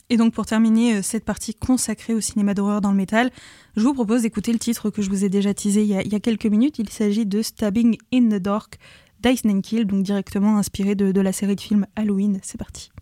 Et donc pour terminer cette partie consacrée au cinéma d'horreur dans le métal, je vous propose d'écouter le titre que je vous ai déjà teasé il y a quelques minutes. Il s'agit de Stabbing in the Dark d'Ice Nine Kill, donc directement inspiré de la série de films Halloween. C'est parti.